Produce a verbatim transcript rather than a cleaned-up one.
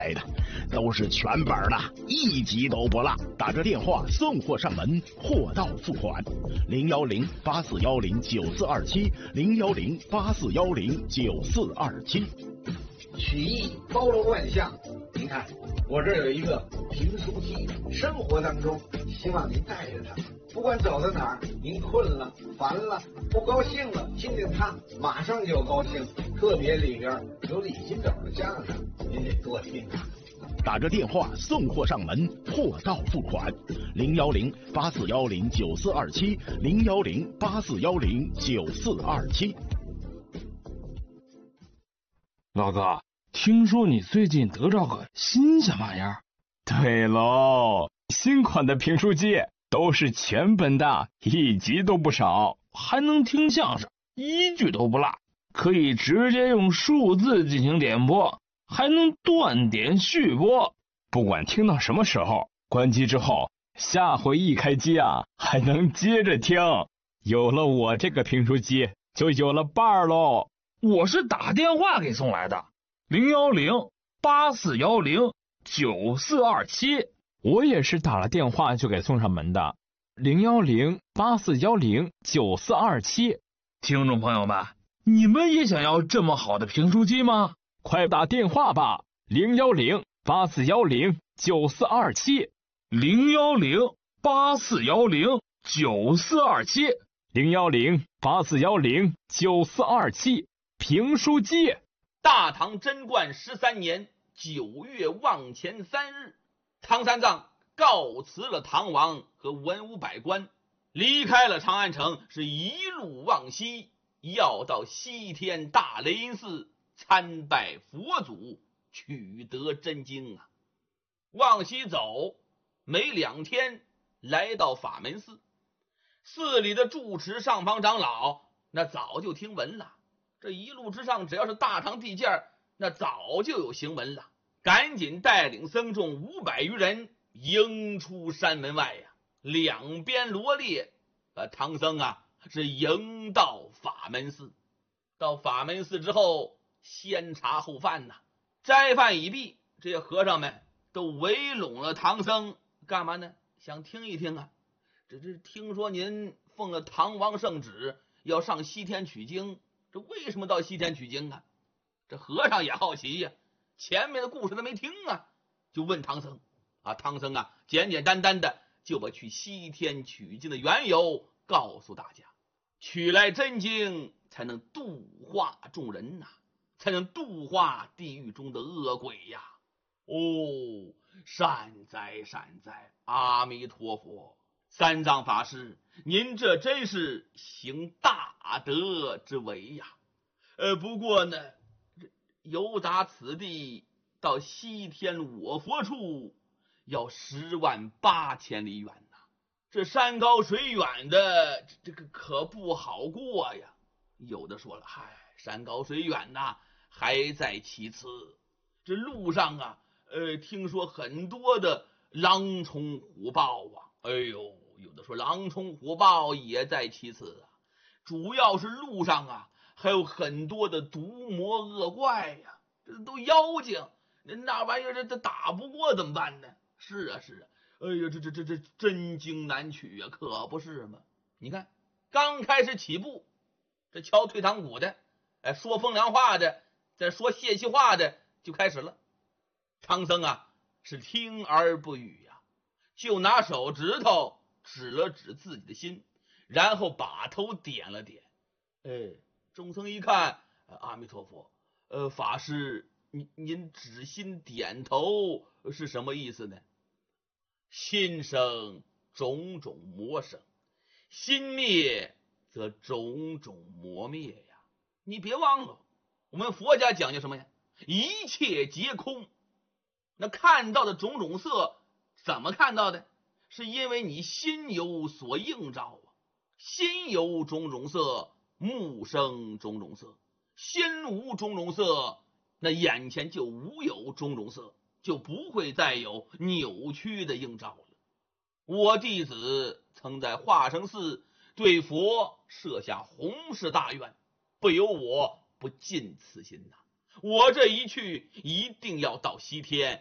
来的，都是全本的，一集都不落。打着电话送货上门，货到付款。零幺零八四幺零九四二七，零幺零八四幺零九四二七。 曲艺包罗万象，您看我这儿有一个评书机，生活当中希望您带着它，不管走到哪儿，您困了、烦了、不高兴了，听听它，马上就高兴。特别里边有李金斗的相声，您得多听啊。 打着电话送货上门，货到付款。零幺零八四幺零九四二七，零幺零八四幺零九四二七。 老哥，听说你最近得着个新鲜玩意儿？ 对喽，新款的评书机都是全本的，一集都不少， 还能听相声，一句都不落，可以直接用数字进行点播，还能断点续播。 不管听到什么时候，关机之后，下回一开机啊，还能接着听。有了我这个评书机，就有了伴儿喽。 我是打电话给送来的，零幺零八四幺零九四二七。 我也是打了电话就给送上门的，零幺零八四幺零九四二七。 听众朋友们，你们也想要这么好的评书机吗？ 快打电话吧，零幺零八四幺零九四二七， 零幺零八四幺零九四二七， 零幺零八四幺零九四二七。评书机。 大唐贞观十三年九月望前三日，唐三藏告辞了唐王和文武百官，离开了长安城，是一路往西，要到西天大雷音寺参拜佛祖，取得真经啊。往西走没两天，来到法门寺，寺里的住持上方长老那早就听闻了，这一路之上只要是大唐地界，那早就有行文了，赶紧带领僧众五百余人迎出山门外呀、啊，两边罗列，把唐僧啊是迎到法门寺。到法门寺之后，先茶后饭呐、啊，斋饭已毕，这些和尚们都围拢了唐僧，干嘛呢？想听一听啊，这这听说您奉了唐王圣旨，要上西天取经，这为什么到西天取经啊？这和尚也好奇呀、啊，前面的故事他没听啊，就问唐僧啊。唐僧啊，简简单单的就把去西天取经的缘由告诉大家，取来真经才能度化众人呐、啊，才能度化地狱中的恶鬼呀。哦，善哉善哉，阿弥陀佛。三藏法师，您这真是行大德之为呀！呃，不过呢，由打此地到西天我佛处，要十万八千里远呐、啊，这山高水远的，这个可不好过呀。有的说了，嗨，山高水远呐、啊，还在其次。这路上啊，呃，听说很多的狼虫虎豹啊，哎呦。有的说狼虫虎豹也在其次啊，主要是路上啊还有很多的毒魔恶怪呀、啊，这都妖精，那玩意儿这这打不过怎么办呢？是啊是啊，哎呀，这这这这真经难取啊，可不是吗？你看刚开始起步，这敲退堂鼓的，哎，说风凉话的，再说泄气话的就开始了。唐僧啊是听而不语呀、啊，就拿手指头指了指自己的心，然后把头点了点。哎，众僧一看，阿弥陀佛，呃，法师，您您指心点头是什么意思呢？心生种种魔生，心灭则种种魔灭呀。你别忘了，我们佛家讲究什么呀？一切皆空。那看到的种种色，怎么看到的？是因为你心有所映照啊，心有种种色，目生种种色，心无种种色，那眼前就无有种种色，就不会再有扭曲的映照了。我弟子曾在化生寺对佛设下宏誓大愿，不由我不尽此心呐、啊。 我这一去，一定要到西天